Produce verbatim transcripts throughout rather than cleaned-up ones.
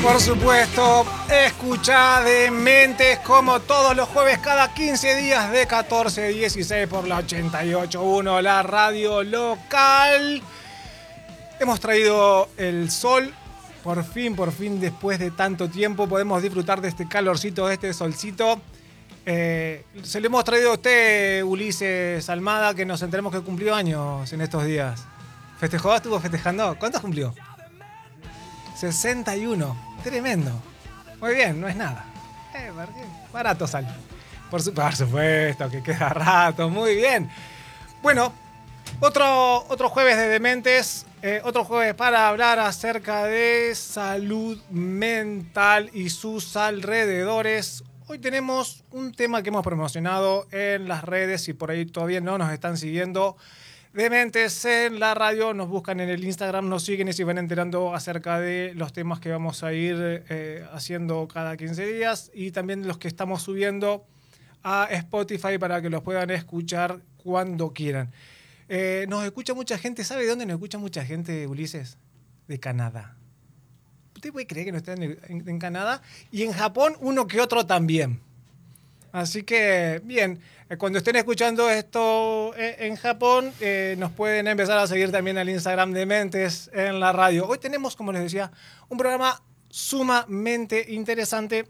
Por supuesto, escucha Dementes como todos los jueves cada quince días de catorce a dieciséis por la ochenta y ocho punto uno, la radio local. Hemos traído el sol, por fin, por fin, después de tanto tiempo podemos disfrutar de este calorcito, de este solcito. Eh, se lo hemos traído a usted, Ulises Almada, que nos enteremos que cumplió años en estos días. ¿Festejó? ¿Estuvo festejando? ¿Cuántos cumplió? sesenta y uno. Tremendo. Muy bien, no es nada. Eh, barato sale. Por, su, por supuesto, que queda rato. Muy bien. Bueno, otro, otro jueves de Dementes. Eh, otro jueves para hablar acerca de salud mental y sus alrededores. Hoy tenemos un tema que hemos promocionado en las redes y por ahí todavía no nos están siguiendo. Dementes en la radio, nos buscan en el Instagram, nos siguen y se van enterando acerca de los temas que vamos a ir eh, haciendo cada quince días y también los que estamos subiendo a Spotify para que los puedan escuchar cuando quieran. Eh, nos escucha mucha gente, ¿sabe de dónde nos escucha mucha gente, Ulises? De Canadá. ¿Usted puede creer que no están en, en, en Canadá? Y en Japón uno que otro también. Así que, bien, cuando estén escuchando esto en Japón, eh, nos pueden empezar a seguir también al Instagram de Dementes en la radio. Hoy tenemos, como les decía, un programa sumamente interesante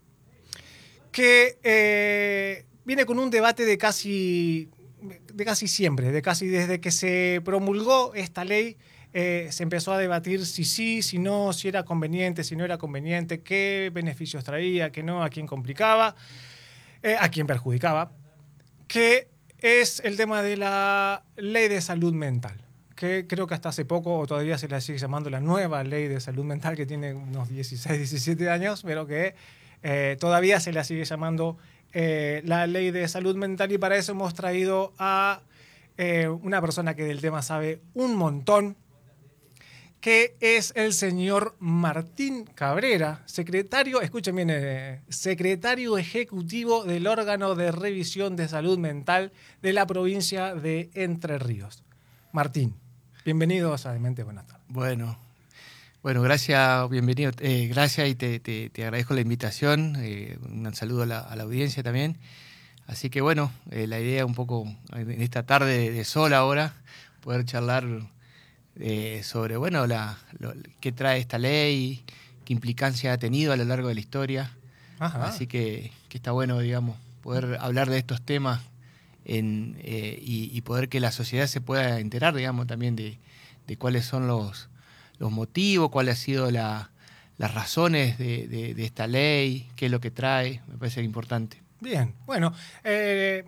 que eh, viene con un debate de casi, de casi siempre, de casi desde que se promulgó esta ley. Eh, se empezó a debatir si sí, si no, si era conveniente, si no era conveniente, qué beneficios traía, qué no, a quién complicaba. Eh, a quien perjudicaba, que es el tema de la ley de salud mental, que creo que hasta hace poco, o todavía se la sigue llamando la nueva ley de salud mental, que tiene unos dieciséis, diecisiete años, pero que eh, todavía se la sigue llamando eh, la ley de salud mental, y para eso hemos traído a eh, una persona que del tema sabe un montón, que es el señor Martín Cabrera, secretario, escuchen bien, eh, secretario ejecutivo del órgano de revisión de salud mental de la provincia de Entre Ríos. Martín, bienvenidos a Dementes, buenas tardes. Bueno, bueno, gracias, bienvenido, eh, gracias y te, te, te agradezco la invitación, eh, un saludo a la, a la audiencia también. Así que bueno, eh, la idea un poco en esta tarde de, de sol ahora, poder charlar Eh, sobre bueno la, lo, qué trae esta ley, qué implicancia ha tenido a lo largo de la historia. Ajá. Así que, que está bueno, digamos, poder hablar de estos temas en, eh, y, y poder que la sociedad se pueda enterar, digamos, también de, de cuáles son los, los motivos, cuáles han sido la, las razones de, de, de esta ley, qué es lo que trae. Me parece importante. Bien, bueno, eh,